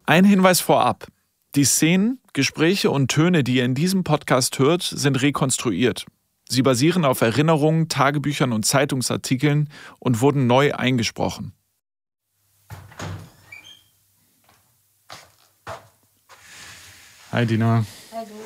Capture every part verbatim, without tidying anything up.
Ein Hinweis vorab. Die Szenen, Gespräche und Töne, die ihr in diesem Podcast hört, sind rekonstruiert. Sie basieren auf Erinnerungen, Tagebüchern und Zeitungsartikeln und wurden neu eingesprochen. Hi Dina. Hi du.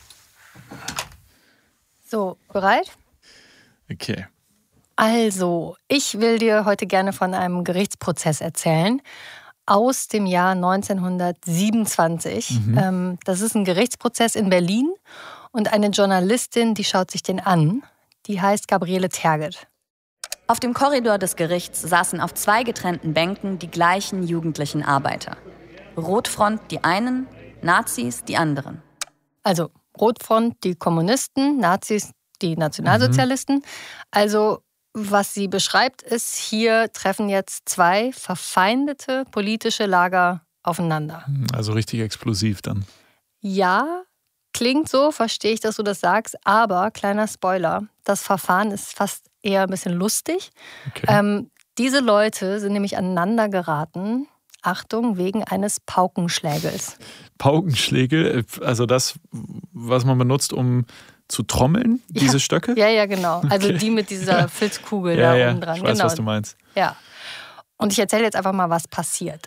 So, bereit? Okay. Also, ich will dir heute gerne von einem Gerichtsprozess erzählen aus dem Jahr neunzehnhundertsiebenundzwanzig. Mhm. Ähm, das ist ein Gerichtsprozess in Berlin und eine Journalistin, die schaut sich den an. Die heißt Gabriele Tergit. Auf dem Korridor des Gerichts saßen auf zwei getrennten Bänken die gleichen jugendlichen Arbeiter. Rotfront die einen, Nazis die anderen. Also Rotfront die Kommunisten, Nazis die Nationalsozialisten. Mhm. Also was sie beschreibt, ist, hier treffen jetzt zwei verfeindete politische Lager aufeinander. Also richtig explosiv dann. Ja, klingt so, verstehe ich, dass du das sagst, aber kleiner Spoiler, das Verfahren ist fast eher ein bisschen lustig. Okay. Ähm, diese Leute sind nämlich aneinander geraten, Achtung, wegen eines Paukenschlägels. Paukenschlägel, also das, was man benutzt, um zu trommeln, diese ja. Stöcke? Ja, ja, genau. Also die mit dieser Filzkugel ja, da ja. oben dran. Ich weiß, genau. was du meinst. Ja. Und ich erzähle jetzt einfach mal, was passiert.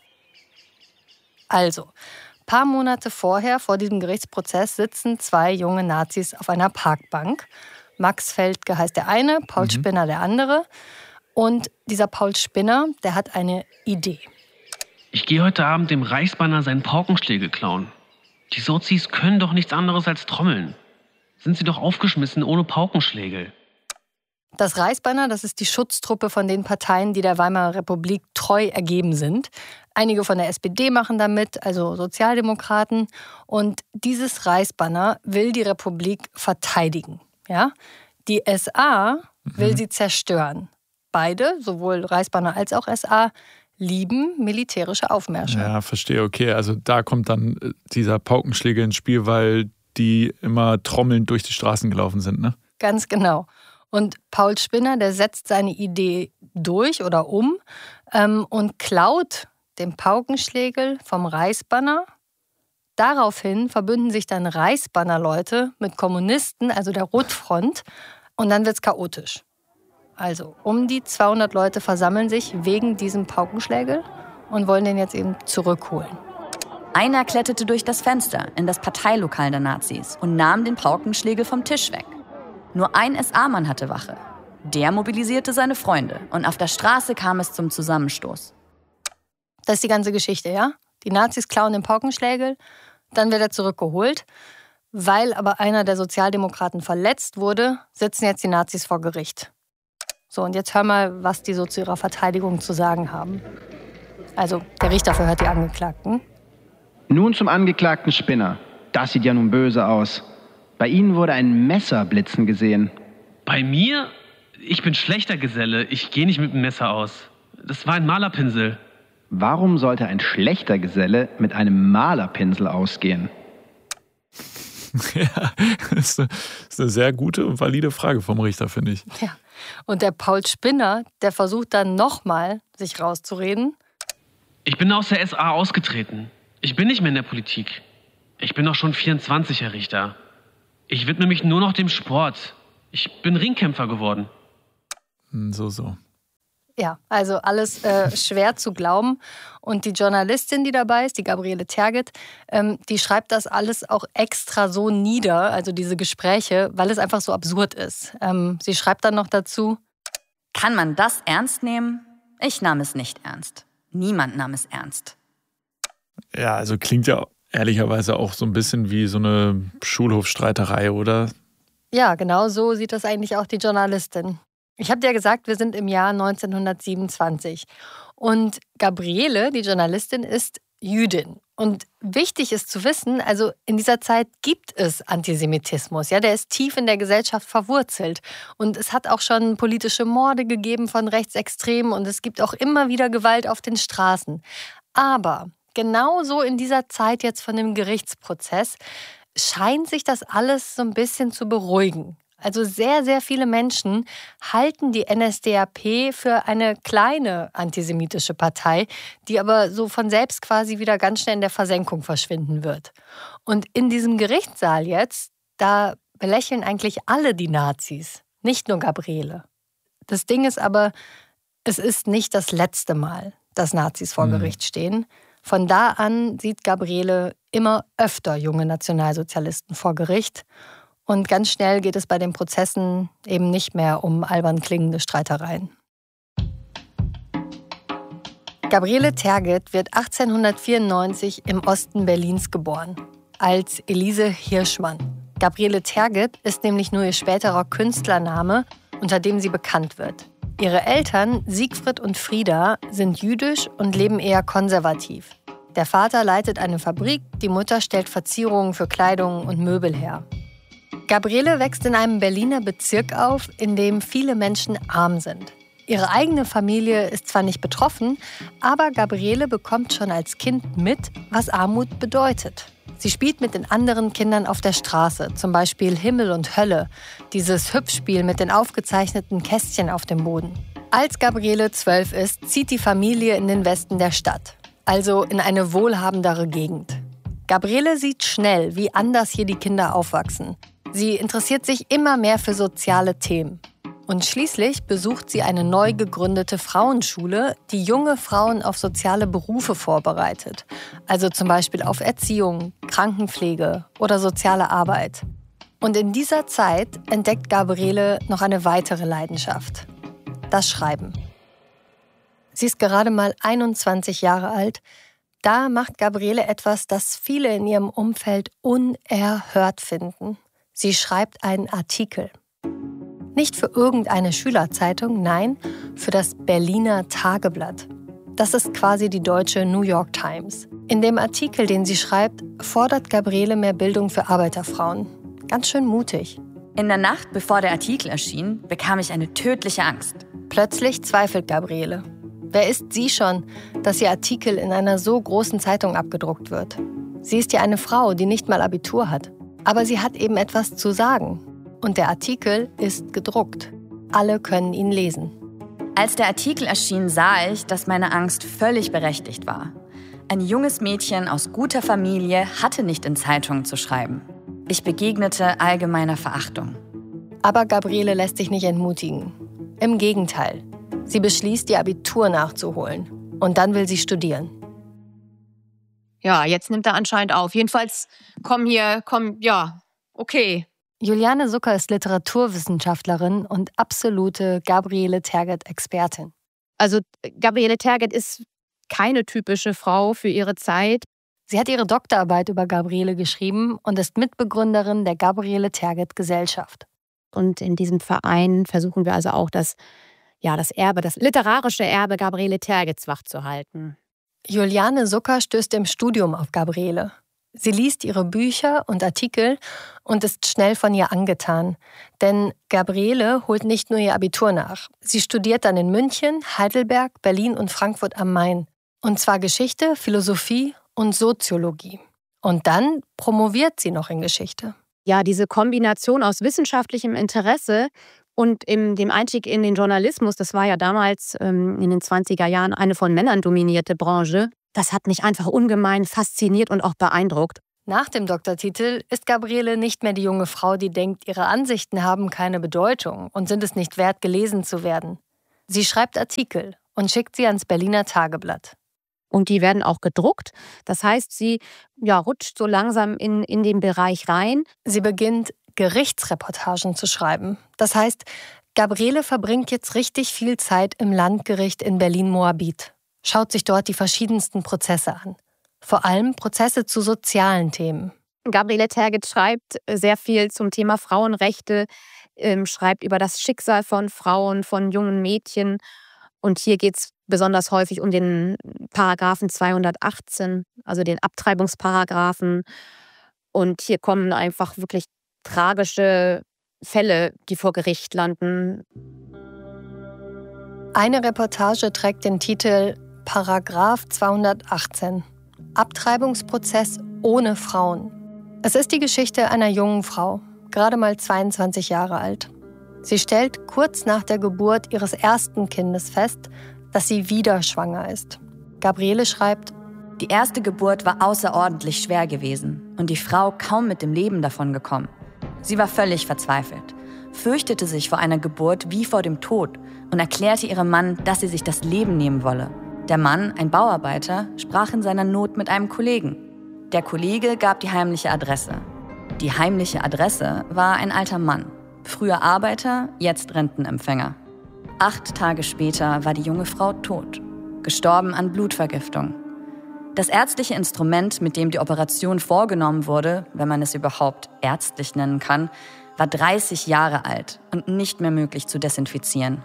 Also, ein paar Monate vorher, vor diesem Gerichtsprozess, sitzen zwei junge Nazis auf einer Parkbank. Max Feldke heißt der eine, Paul mhm. Spinner der andere. Und dieser Paul Spinner, der hat eine Idee. Ich gehe heute Abend dem Reichsbanner seinen Paukenschlägel klauen. Die Sozis können doch nichts anderes als trommeln. Sind sie doch aufgeschmissen ohne Paukenschlägel. Das Reichsbanner, das ist die Schutztruppe von den Parteien, die der Weimarer Republik treu ergeben sind. Einige von der S P D machen da mit, also Sozialdemokraten. Und dieses Reichsbanner will die Republik verteidigen. Ja? Die S A will mhm. sie zerstören. Beide, sowohl Reichsbanner als auch S A, lieben militärische Aufmärsche. Ja, verstehe, okay. Also da kommt dann dieser Paukenschläger ins Spiel, weil die immer trommelnd durch die Straßen gelaufen sind, ne? Ganz genau. Und Paul Spinner, der setzt seine Idee durch oder um ähm, und klaut den Paukenschlägel vom Reichsbanner. Daraufhin verbünden sich dann Reichsbanner-Leute mit Kommunisten, also der Rotfront, und dann wird's chaotisch. Also um die zweihundert Leute versammeln sich wegen diesem Paukenschlägel und wollen den jetzt eben zurückholen. Einer kletterte durch das Fenster in das Parteilokal der Nazis und nahm den Paukenschlägel vom Tisch weg. Nur ein S A-Mann hatte Wache. Der mobilisierte seine Freunde und auf der Straße kam es zum Zusammenstoß. Das ist die ganze Geschichte, ja? Die Nazis klauen den Paukenschlägel, dann wird er zurückgeholt. Weil aber einer der Sozialdemokraten verletzt wurde, sitzen jetzt die Nazis vor Gericht. So, und jetzt hör mal, was die so zu ihrer Verteidigung zu sagen haben. Also, der Richter verhört die Angeklagten. Nun zum Angeklagten Spinner. Das sieht ja nun böse aus. Bei Ihnen wurde ein Messer blitzen gesehen. Bei mir? Ich bin schlechter Geselle. Ich gehe nicht mit dem Messer aus. Das war ein Malerpinsel. Warum sollte ein schlechter Geselle mit einem Malerpinsel ausgehen? Ja, das ist eine sehr gute und valide Frage vom Richter, finde ich. Ja, und der Paul Spinner, der versucht dann nochmal, sich rauszureden. Ich bin aus der S A ausgetreten. Ich bin nicht mehr in der Politik. Ich bin doch schon vierundzwanzig, Herr Richter. Ich widme mich nur noch dem Sport. Ich bin Ringkämpfer geworden. So, so. Ja, also alles äh, schwer zu glauben. Und die Journalistin, die dabei ist, die Gabriele Tergit, ähm, die schreibt das alles auch extra so nieder, also diese Gespräche, weil es einfach so absurd ist. Ähm, sie schreibt dann noch dazu: Kann man das ernst nehmen? Ich nahm es nicht ernst. Niemand nahm es ernst. Ja, also klingt ja ehrlicherweise auch so ein bisschen wie so eine Schulhofstreiterei, oder? Ja, genau so sieht das eigentlich auch die Journalistin. Ich habe dir ja gesagt, wir sind im Jahr neunzehnhundertsiebenundzwanzig. Und Gabriele, die Journalistin, ist Jüdin. Und wichtig ist zu wissen, also in dieser Zeit gibt es Antisemitismus. Ja, der ist tief in der Gesellschaft verwurzelt. Und es hat auch schon politische Morde gegeben von Rechtsextremen. Und es gibt auch immer wieder Gewalt auf den Straßen. Aber genauso in dieser Zeit jetzt von dem Gerichtsprozess scheint sich das alles so ein bisschen zu beruhigen. Also sehr, sehr viele Menschen halten die N S D A P für eine kleine antisemitische Partei, die aber so von selbst quasi wieder ganz schnell in der Versenkung verschwinden wird. Und in diesem Gerichtssaal jetzt, da belächeln eigentlich alle die Nazis, nicht nur Gabriele. Das Ding ist aber, es ist nicht das letzte Mal, dass Nazis vor Gericht stehen. Von da an sieht Gabriele immer öfter junge Nationalsozialisten vor Gericht. Und ganz schnell geht es bei den Prozessen eben nicht mehr um albern klingende Streitereien. Gabriele Tergit wird achtzehnhundertvierundneunzig im Osten Berlins geboren, als Elise Hirschmann. Gabriele Tergit ist nämlich nur ihr späterer Künstlername, unter dem sie bekannt wird. Ihre Eltern, Siegfried und Frieda, sind jüdisch und leben eher konservativ. Der Vater leitet eine Fabrik, die Mutter stellt Verzierungen für Kleidung und Möbel her. Gabriele wächst in einem Berliner Bezirk auf, in dem viele Menschen arm sind. Ihre eigene Familie ist zwar nicht betroffen, aber Gabriele bekommt schon als Kind mit, was Armut bedeutet. Sie spielt mit den anderen Kindern auf der Straße, zum Beispiel Himmel und Hölle, dieses Hüpfspiel mit den aufgezeichneten Kästchen auf dem Boden. Als Gabriele zwölf ist, zieht die Familie in den Westen der Stadt, also in eine wohlhabendere Gegend. Gabriele sieht schnell, wie anders hier die Kinder aufwachsen. Sie interessiert sich immer mehr für soziale Themen. Und schließlich besucht sie eine neu gegründete Frauenschule, die junge Frauen auf soziale Berufe vorbereitet. Also zum Beispiel auf Erziehung, Krankenpflege oder soziale Arbeit. Und in dieser Zeit entdeckt Gabriele noch eine weitere Leidenschaft: das Schreiben. Sie ist gerade mal einundzwanzig Jahre alt. Da macht Gabriele etwas, das viele in ihrem Umfeld unerhört finden. Sie schreibt einen Artikel. Nicht für irgendeine Schülerzeitung, nein, für das Berliner Tageblatt. Das ist quasi die deutsche New York Times. In dem Artikel, den sie schreibt, fordert Gabriele mehr Bildung für Arbeiterfrauen. Ganz schön mutig. In der Nacht, bevor der Artikel erschien, bekam ich eine tödliche Angst. Plötzlich zweifelt Gabriele. Wer ist sie schon, dass ihr Artikel in einer so großen Zeitung abgedruckt wird? Sie ist ja eine Frau, die nicht mal Abitur hat. Aber sie hat eben etwas zu sagen. Und der Artikel ist gedruckt. Alle können ihn lesen. Als der Artikel erschien, sah ich, dass meine Angst völlig berechtigt war. Ein junges Mädchen aus guter Familie hatte nicht in Zeitungen zu schreiben. Ich begegnete allgemeiner Verachtung. Aber Gabriele lässt sich nicht entmutigen. Im Gegenteil. Sie beschließt, ihr Abitur nachzuholen. Und dann will sie studieren. Ja, jetzt nimmt er anscheinend auf. Jedenfalls, komm hier, komm, ja, okay. Juliane Zucker ist Literaturwissenschaftlerin und absolute Gabriele Tergit-Expertin. Also Gabriele Tergit ist keine typische Frau für ihre Zeit. Sie hat ihre Doktorarbeit über Gabriele geschrieben und ist Mitbegründerin der Gabriele Tergit-Gesellschaft. Und in diesem Verein versuchen wir also auch das, ja, das Erbe, das literarische Erbe Gabriele Tergits wachzuhalten. Juliane Zucker stößt im Studium auf Gabriele. Sie liest ihre Bücher und Artikel und ist schnell von ihr angetan. Denn Gabriele holt nicht nur ihr Abitur nach. Sie studiert dann in München, Heidelberg, Berlin und Frankfurt am Main. Und zwar Geschichte, Philosophie und Soziologie. Und dann promoviert sie noch in Geschichte. Ja, diese Kombination aus wissenschaftlichem Interesse und im, dem Einstieg in den Journalismus, das war ja damals ähm, in den zwanziger Jahren eine von Männern dominierte Branche. Das hat mich einfach ungemein fasziniert und auch beeindruckt. Nach dem Doktortitel ist Gabriele nicht mehr die junge Frau, die denkt, ihre Ansichten haben keine Bedeutung und sind es nicht wert, gelesen zu werden. Sie schreibt Artikel und schickt sie ans Berliner Tageblatt. Und die werden auch gedruckt. Das heißt, sie ja, rutscht so langsam in, in den Bereich rein. Sie beginnt, Gerichtsreportagen zu schreiben. Das heißt, Gabriele verbringt jetzt richtig viel Zeit im Landgericht in Berlin-Moabit. Schaut sich dort die verschiedensten Prozesse an. Vor allem Prozesse zu sozialen Themen. Gabriele Tergit schreibt sehr viel zum Thema Frauenrechte, ähm, schreibt über das Schicksal von Frauen, von jungen Mädchen. Und hier geht es besonders häufig um den Paragraphen zweihundertachtzehn, also den Abtreibungsparagraphen. Und hier kommen einfach wirklich tragische Fälle, die vor Gericht landen. Eine Reportage trägt den Titel Paragraph zweihundertachtzehn. Abtreibungsprozess ohne Frauen. Es ist die Geschichte einer jungen Frau. gerade mal zweiundzwanzig Jahre alt. Sie stellt kurz nach der Geburt ihres ersten Kindes fest, dass sie wieder schwanger ist. Gabriele schreibt: Die erste Geburt war außerordentlich schwer gewesen und die Frau kaum mit dem Leben davon gekommen. Sie war völlig verzweifelt, fürchtete sich vor einer Geburt wie vor dem Tod und erklärte ihrem Mann, dass sie sich das Leben nehmen wolle. Der Mann, ein Bauarbeiter, sprach in seiner Not mit einem Kollegen. Der Kollege gab die heimliche Adresse. Die heimliche Adresse war ein alter Mann. Früher Arbeiter, jetzt Rentenempfänger. Acht Tage später war die junge Frau tot, gestorben an Blutvergiftung. Das ärztliche Instrument, mit dem die Operation vorgenommen wurde, wenn man es überhaupt ärztlich nennen kann, war dreißig Jahre alt und nicht mehr möglich zu desinfizieren.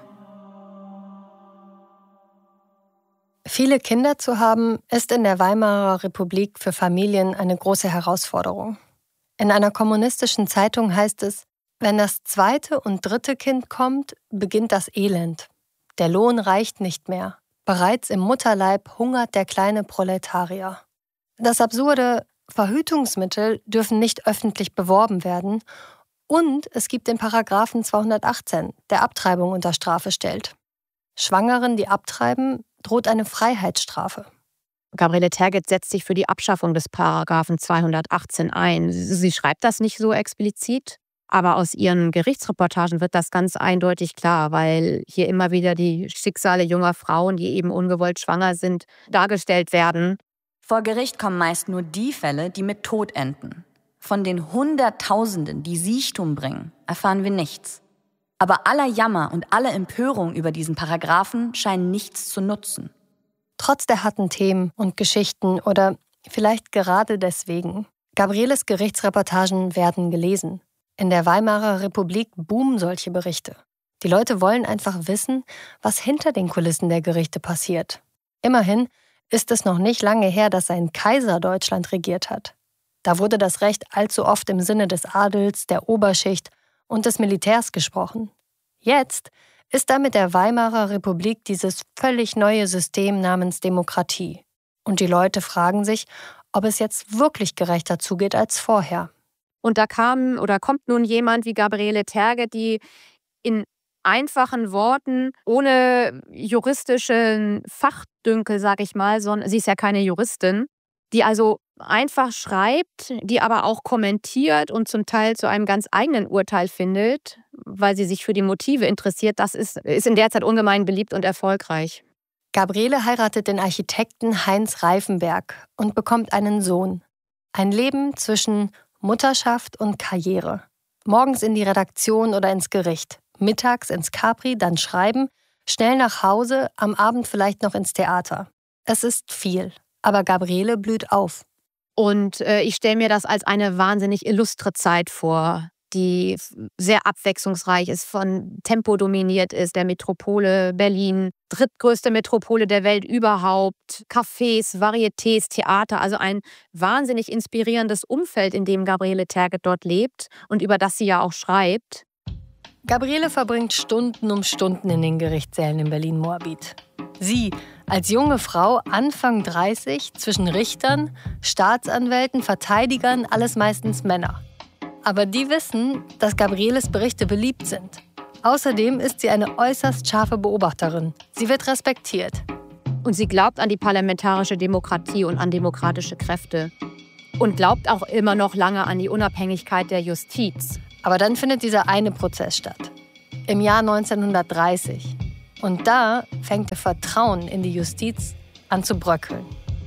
Viele Kinder zu haben, ist in der Weimarer Republik für Familien eine große Herausforderung. In einer kommunistischen Zeitung heißt es: Wenn das zweite und dritte Kind kommt, beginnt das Elend. Der Lohn reicht nicht mehr. Bereits im Mutterleib hungert der kleine Proletarier. Das absurde: Verhütungsmittel dürfen nicht öffentlich beworben werden. Und es gibt den Paragraphen zweihundertachtzehn, der Abtreibung unter Strafe stellt. Schwangeren, die abtreiben, droht eine Freiheitsstrafe. Gabriele Tergit setzt sich für die Abschaffung des Paragraphen zweihundertachtzehn ein. Sie schreibt das nicht so explizit, aber aus ihren Gerichtsreportagen wird das ganz eindeutig klar, weil hier immer wieder die Schicksale junger Frauen, die eben ungewollt schwanger sind, dargestellt werden. Vor Gericht kommen meist nur die Fälle, die mit Tod enden. Von den Hunderttausenden, die Siechtum bringen, erfahren wir nichts. Aber aller Jammer und alle Empörung über diesen Paragraphen scheinen nichts zu nutzen. Trotz der harten Themen und Geschichten oder vielleicht gerade deswegen. Gabrieles Gerichtsreportagen werden gelesen. In der Weimarer Republik boomen solche Berichte. Die Leute wollen einfach wissen, was hinter den Kulissen der Gerichte passiert. Immerhin ist es noch nicht lange her, dass ein Kaiser Deutschland regiert hat. Da wurde das Recht allzu oft im Sinne des Adels, der Oberschicht und des Militärs gesprochen. Jetzt ist da mit der Weimarer Republik dieses völlig neue System namens Demokratie. Und die Leute fragen sich, ob es jetzt wirklich gerechter zugeht als vorher. Und da kam oder kommt nun jemand wie Gabriele Tergit, die in einfachen Worten, ohne juristischen Fachdünkel, sag ich mal, sondern sie ist ja keine Juristin, die also einfach schreibt, die aber auch kommentiert und zum Teil zu einem ganz eigenen Urteil findet, weil sie sich für die Motive interessiert. Das ist, ist in der Zeit ungemein beliebt und erfolgreich. Gabriele heiratet den Architekten Heinz Reifenberg und bekommt einen Sohn. Ein Leben zwischen Mutterschaft und Karriere. Morgens in die Redaktion oder ins Gericht, mittags ins Capri, dann schreiben, schnell nach Hause, am Abend vielleicht noch ins Theater. Es ist viel, aber Gabriele blüht auf. Und äh, ich stelle mir das als eine wahnsinnig illustre Zeit vor, die sehr abwechslungsreich ist, von Tempo dominiert ist, der Metropole Berlin, drittgrößte Metropole der Welt überhaupt, Cafés, Varietés, Theater, also ein wahnsinnig inspirierendes Umfeld, in dem Gabriele Tergit dort lebt und über das sie ja auch schreibt. Gabriele verbringt Stunden um Stunden in den Gerichtssälen in Berlin-Moabit. Sie, als junge Frau, Anfang dreißig, zwischen Richtern, Staatsanwälten, Verteidigern, alles meistens Männer. Aber die wissen, dass Gabrieles Berichte beliebt sind. Außerdem ist sie eine äußerst scharfe Beobachterin. Sie wird respektiert. Und sie glaubt an die parlamentarische Demokratie und an demokratische Kräfte. Und glaubt auch immer noch lange an die Unabhängigkeit der Justiz. Aber dann findet dieser eine Prozess statt. Im Jahr neunzehnhundertdreißig. Und da fängt ihr Vertrauen in die Justiz an zu bröckeln.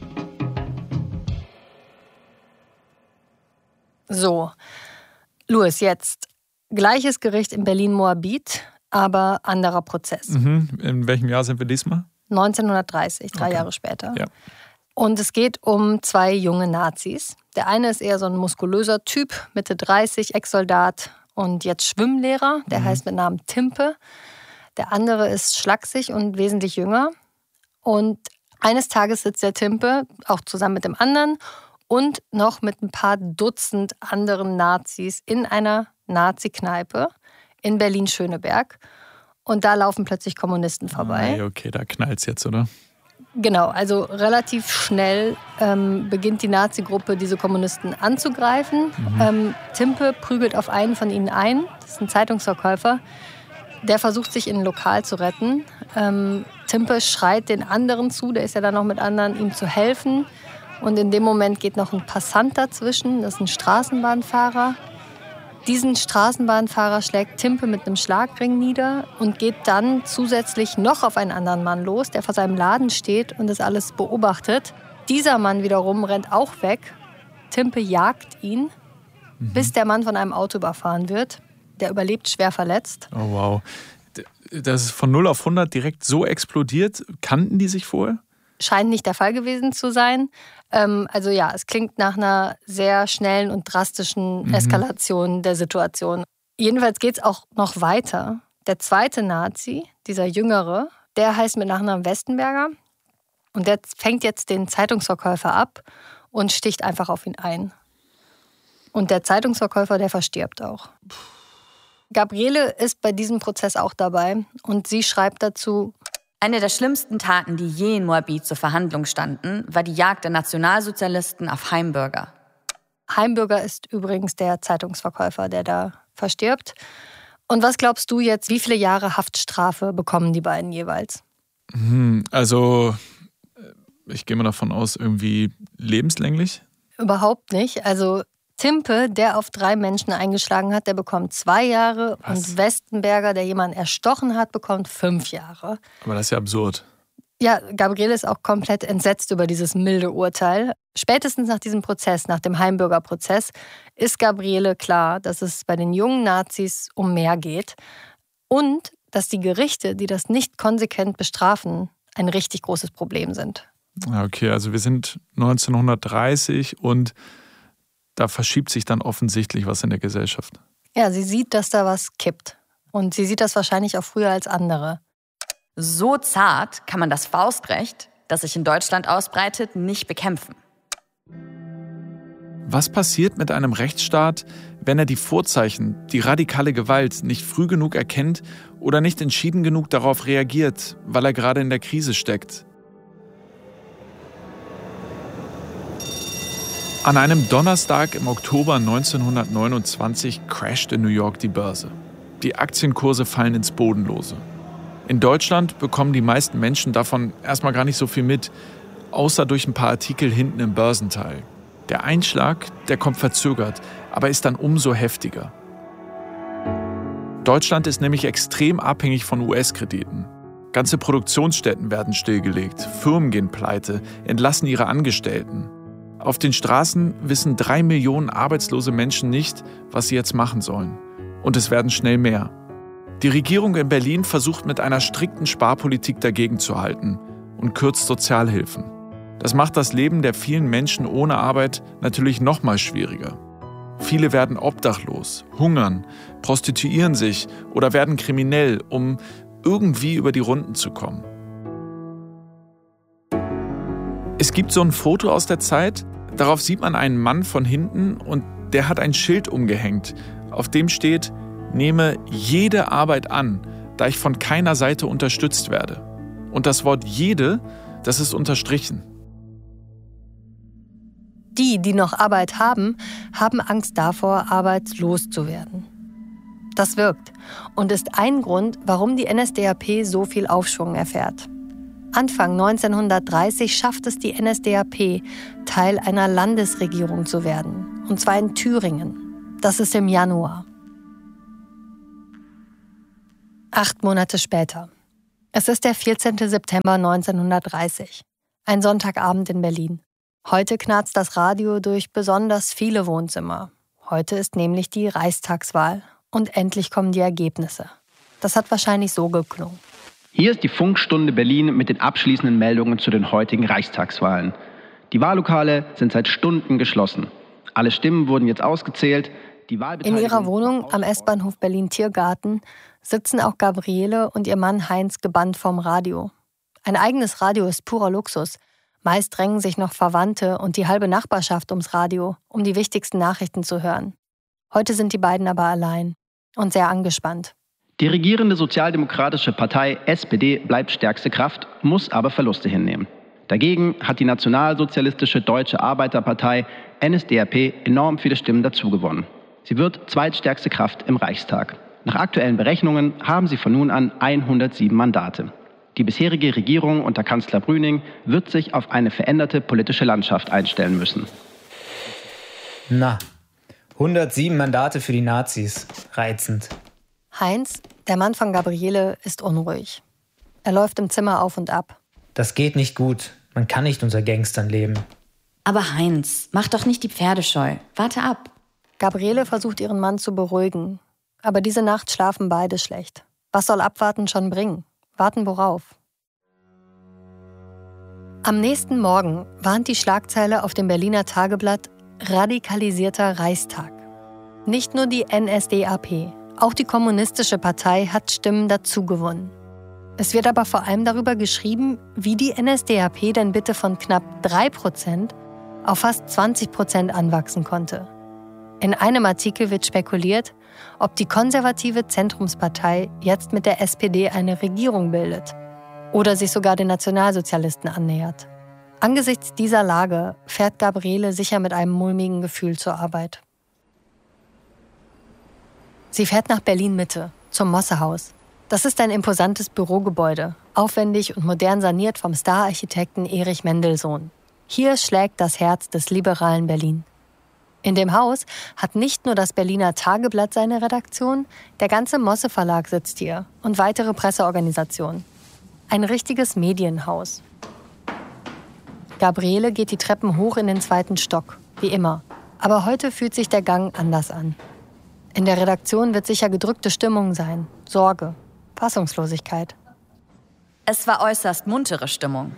So, Louis, jetzt gleiches Gericht in Berlin-Moabit, aber anderer Prozess. Mhm. In welchem Jahr sind wir diesmal? neunzehnhundertdreißig, drei Okay. Jahre später. Ja. Und es geht um zwei junge Nazis. Der eine ist eher so ein muskulöser Typ, Mitte dreißig, Ex-Soldat und jetzt Schwimmlehrer. Der Mhm. heißt mit Namen Timpe. Der andere ist schlaksig und wesentlich jünger. Und eines Tages sitzt der Timpe, auch zusammen mit dem anderen und noch mit ein paar Dutzend anderen Nazis in einer Nazi-Kneipe in Berlin-Schöneberg. Und da laufen plötzlich Kommunisten vorbei. Ah, okay, da knallt's jetzt, oder? Genau, also relativ schnell ähm, beginnt die Nazi-Gruppe, diese Kommunisten anzugreifen. Mhm. Ähm, Timpe prügelt auf einen von ihnen ein, das ist ein Zeitungsverkäufer. Der versucht, sich in ein Lokal zu retten. Ähm, Timpe schreit den anderen zu, der ist ja dann noch mit anderen, ihm zu helfen. Und in dem Moment geht noch ein Passant dazwischen, das ist ein Straßenbahnfahrer. Diesen Straßenbahnfahrer schlägt Timpe mit einem Schlagring nieder und geht dann zusätzlich noch auf einen anderen Mann los, der vor seinem Laden steht und das alles beobachtet. Dieser Mann wiederum rennt auch weg. Timpe jagt ihn, mhm. bis der Mann von einem Auto überfahren wird. Der überlebt schwer verletzt. Oh wow. Das ist von null auf hundert direkt so explodiert. Kannten die sich vorher? Scheint nicht der Fall gewesen zu sein. Ähm, also ja, es klingt nach einer sehr schnellen und drastischen mhm. Eskalation der Situation. Jedenfalls geht es auch noch weiter. Der zweite Nazi, dieser Jüngere, der heißt mit Nachnamen Westenberger. Und der fängt jetzt den Zeitungsverkäufer ab und sticht einfach auf ihn ein. Und der Zeitungsverkäufer, der verstirbt auch. Gabriele ist bei diesem Prozess auch dabei und sie schreibt dazu: Eine der schlimmsten Taten, die je in Moabit zur Verhandlung standen, war die Jagd der Nationalsozialisten auf Heimbürger. Heimbürger ist übrigens der Zeitungsverkäufer, der da verstirbt. Und was glaubst du jetzt, wie viele Jahre Haftstrafe bekommen die beiden jeweils? Also, ich gehe mal davon aus, irgendwie lebenslänglich? Überhaupt nicht. Also Timpe, der auf drei Menschen eingeschlagen hat, der bekommt zwei Jahre. Was? Und Westenberger, der jemanden erstochen hat, bekommt fünf Jahre. Aber das ist ja absurd. Ja, Gabriele ist auch komplett entsetzt über dieses milde Urteil. Spätestens nach diesem Prozess, nach dem Heimbürgerprozess, ist Gabriele klar, dass es bei den jungen Nazis um mehr geht und dass die Gerichte, die das nicht konsequent bestrafen, ein richtig großes Problem sind. Okay, also wir sind neunzehnhundertdreißig und da verschiebt sich dann offensichtlich was in der Gesellschaft. Ja, sie sieht, dass da was kippt. Und sie sieht das wahrscheinlich auch früher als andere. So zart kann man das Faustrecht, das sich in Deutschland ausbreitet, nicht bekämpfen. Was passiert mit einem Rechtsstaat, wenn er die Vorzeichen, die radikale Gewalt nicht früh genug erkennt oder nicht entschieden genug darauf reagiert, weil er gerade in der Krise steckt? An einem Donnerstag im Oktober neunzehnhundertneunundzwanzig crasht in New York die Börse. Die Aktienkurse fallen ins Bodenlose. In Deutschland bekommen die meisten Menschen davon erstmal gar nicht so viel mit, außer durch ein paar Artikel hinten im Börsenteil. Der Einschlag, der kommt verzögert, aber ist dann umso heftiger. Deutschland ist nämlich extrem abhängig von U S-Krediten. Ganze Produktionsstätten werden stillgelegt, Firmen gehen pleite, entlassen ihre Angestellten. Auf den Straßen wissen drei Millionen arbeitslose Menschen nicht, was sie jetzt machen sollen. Und es werden schnell mehr. Die Regierung in Berlin versucht mit einer strikten Sparpolitik dagegen zu halten und kürzt Sozialhilfen. Das macht das Leben der vielen Menschen ohne Arbeit natürlich noch mal schwieriger. Viele werden obdachlos, hungern, prostituieren sich oder werden kriminell, um irgendwie über die Runden zu kommen. Es gibt so ein Foto aus der Zeit, darauf sieht man einen Mann von hinten und der hat ein Schild umgehängt, auf dem steht: Nehme jede Arbeit an, da ich von keiner Seite unterstützt werde. Und das Wort jede, das ist unterstrichen. Die, die noch Arbeit haben, haben Angst davor, arbeitslos zu werden. Das wirkt und ist ein Grund, warum die N S D A P so viel Aufschwung erfährt. Anfang neunzehnhundertdreißig schafft es die N S D A P, Teil einer Landesregierung zu werden. Und zwar in Thüringen. Das ist im Januar. Acht Monate später. Es ist der vierzehnten September neunzehnhundertdreißig. Ein Sonntagabend in Berlin. Heute knarzt das Radio durch besonders viele Wohnzimmer. Heute ist nämlich die Reichstagswahl. Und endlich kommen die Ergebnisse. Das hat wahrscheinlich so geklungen. Hier ist die Funkstunde Berlin mit den abschließenden Meldungen zu den heutigen Reichstagswahlen. Die Wahllokale sind seit Stunden geschlossen. Alle Stimmen wurden jetzt ausgezählt. Die In ihrer Wohnung am S-Bahnhof Berlin-Tiergarten sitzen auch Gabriele und ihr Mann Heinz gebannt vorm Radio. Ein eigenes Radio ist purer Luxus. Meist drängen sich noch Verwandte und die halbe Nachbarschaft ums Radio, um die wichtigsten Nachrichten zu hören. Heute sind die beiden aber allein und sehr angespannt. Die regierende sozialdemokratische Partei S P D bleibt stärkste Kraft, muss aber Verluste hinnehmen. Dagegen hat die nationalsozialistische Deutsche Arbeiterpartei N S D A P enorm viele Stimmen dazugewonnen. Sie wird zweitstärkste Kraft im Reichstag. Nach aktuellen Berechnungen haben sie von nun an hundertsieben Mandate. Die bisherige Regierung unter Kanzler Brüning wird sich auf eine veränderte politische Landschaft einstellen müssen. Na, hundertsieben Mandate für die Nazis. Reizend. Heinz, der Mann von Gabriele, ist unruhig. Er läuft im Zimmer auf und ab. Das geht nicht gut. Man kann nicht unter Gangstern leben. Aber Heinz, mach doch nicht die Pferde scheu. Warte ab. Gabriele versucht, ihren Mann zu beruhigen. Aber diese Nacht schlafen beide schlecht. Was soll Abwarten schon bringen? Warten worauf? Am nächsten Morgen warnt die Schlagzeile auf dem Berliner Tageblatt radikalisierter Reichstag. Nicht nur die N S D A P, auch die Kommunistische Partei hat Stimmen dazugewonnen. Es wird aber vor allem darüber geschrieben, wie die N S D A P denn bitte von knapp drei Prozent auf fast zwanzig Prozent anwachsen konnte. In einem Artikel wird spekuliert, ob die konservative Zentrumspartei jetzt mit der S P D eine Regierung bildet oder sich sogar den Nationalsozialisten annähert. Angesichts dieser Lage fährt Gabriele sicher mit einem mulmigen Gefühl zur Arbeit. Sie fährt nach Berlin-Mitte, zum Mosse-Haus. Das ist ein imposantes Bürogebäude, aufwendig und modern saniert vom Star-Architekten Erich Mendelsohn. Hier schlägt das Herz des liberalen Berlin. In dem Haus hat nicht nur das Berliner Tageblatt seine Redaktion, der ganze Mosse-Verlag sitzt hier und weitere Presseorganisationen. Ein richtiges Medienhaus. Gabriele geht die Treppen hoch in den zweiten Stock, wie immer. Aber heute fühlt sich der Gang anders an. In der Redaktion wird sicher gedrückte Stimmung sein, Sorge, Fassungslosigkeit. Es war äußerst muntere Stimmung.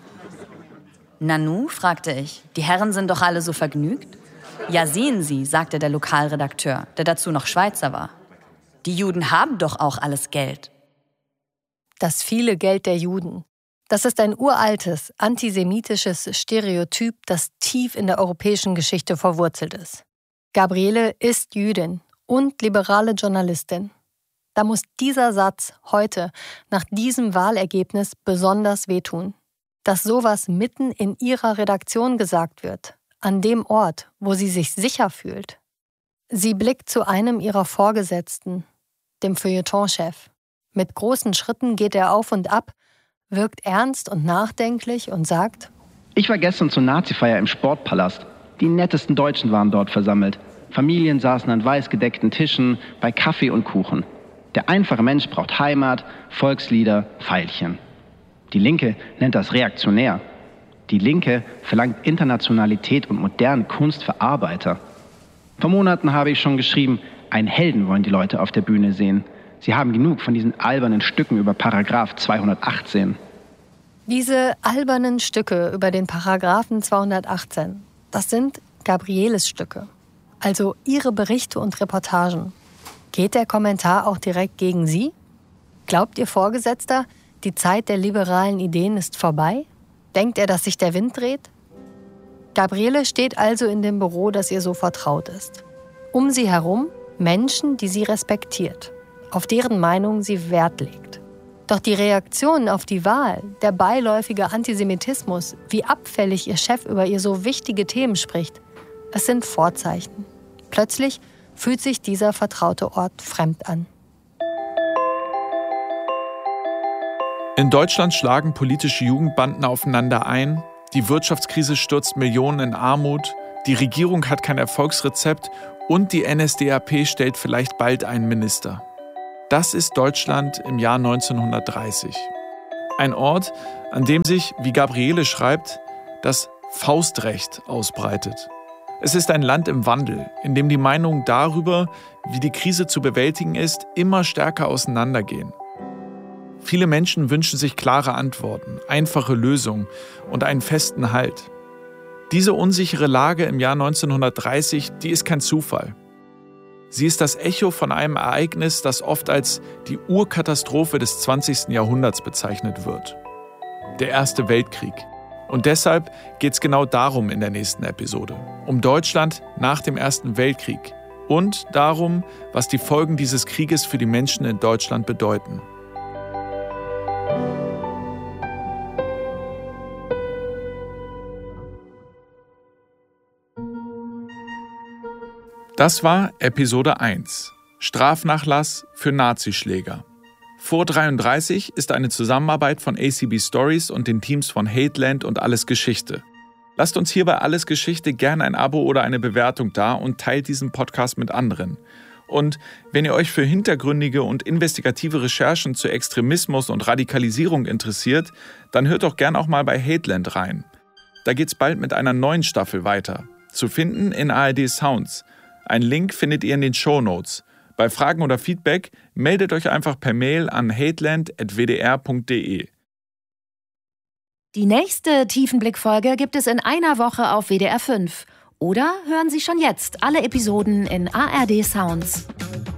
Nanu, fragte ich, die Herren sind doch alle so vergnügt? Ja, sehen Sie, sagte der Lokalredakteur, der dazu noch Schweizer war. Die Juden haben doch auch alles Geld. Das viele Geld der Juden. Das ist ein uraltes, antisemitisches Stereotyp, das tief in der europäischen Geschichte verwurzelt ist. Gabriele ist Jüdin und liberale Journalistin. Da muss dieser Satz heute, nach diesem Wahlergebnis, besonders wehtun. Dass sowas mitten in ihrer Redaktion gesagt wird, an dem Ort, wo sie sich sicher fühlt. Sie blickt zu einem ihrer Vorgesetzten, dem Feuilletonchef. Mit großen Schritten geht er auf und ab, wirkt ernst und nachdenklich und sagt: Ich war gestern zur Nazifeier im Sportpalast. Die nettesten Deutschen waren dort versammelt. Familien saßen an weiß gedeckten Tischen bei Kaffee und Kuchen. Der einfache Mensch braucht Heimat, Volkslieder, Veilchen. Die Linke nennt das reaktionär. Die Linke verlangt Internationalität und moderne Kunst für Arbeiter. Vor Monaten habe ich schon geschrieben, einen Helden wollen die Leute auf der Bühne sehen. Sie haben genug von diesen albernen Stücken über Paragraph zweihundertachtzehn. Diese albernen Stücke über den Paragraphen zweihundertachtzehn, das sind Gabrieles Stücke. Also ihre Berichte und Reportagen. Geht der Kommentar auch direkt gegen Sie? Glaubt Ihr Vorgesetzter, die Zeit der liberalen Ideen ist vorbei? Denkt er, dass sich der Wind dreht? Gabriele steht also in dem Büro, das ihr so vertraut ist. Um sie herum Menschen, die sie respektiert, auf deren Meinung sie Wert legt. Doch die Reaktionen auf die Wahl, der beiläufige Antisemitismus, wie abfällig ihr Chef über ihr so wichtige Themen spricht, es sind Vorzeichen. Plötzlich fühlt sich dieser vertraute Ort fremd an. In Deutschland schlagen politische Jugendbanden aufeinander ein, die Wirtschaftskrise stürzt Millionen in Armut, die Regierung hat kein Erfolgsrezept und die N S D A P stellt vielleicht bald einen Minister. Das ist Deutschland im Jahr neunzehnhundertdreißig. Ein Ort, an dem sich, wie Gabriele schreibt, das Faustrecht ausbreitet. Es ist ein Land im Wandel, in dem die Meinungen darüber, wie die Krise zu bewältigen ist, immer stärker auseinandergehen. Viele Menschen wünschen sich klare Antworten, einfache Lösungen und einen festen Halt. Diese unsichere Lage im Jahr neunzehnhundertdreißig, die ist kein Zufall. Sie ist das Echo von einem Ereignis, das oft als die Urkatastrophe des zwanzigsten Jahrhunderts bezeichnet wird. Der Erste Weltkrieg. Und deshalb geht es genau darum in der nächsten Episode. Um Deutschland nach dem Ersten Weltkrieg. Und darum, was die Folgen dieses Krieges für die Menschen in Deutschland bedeuten. Das war Episode eins. Strafnachlass für Nazischläger. Vor dreiunddreißig ist eine Zusammenarbeit von A C B Stories und den Teams von Hateland und Alles Geschichte. Lasst uns hier bei Alles Geschichte gerne ein Abo oder eine Bewertung da und teilt diesen Podcast mit anderen. Und wenn ihr euch für hintergründige und investigative Recherchen zu Extremismus und Radikalisierung interessiert, dann hört doch gern auch mal bei Hateland rein. Da geht's bald mit einer neuen Staffel weiter. Zu finden in A R D Sounds. Einen Link findet ihr in den Shownotes. Bei Fragen oder Feedback meldet euch einfach per Mail an hateland at w d r punkt d e. Die nächste Tiefenblick-Folge gibt es in einer Woche auf W D R fünf. Oder hören Sie schon jetzt alle Episoden in A R D Sounds.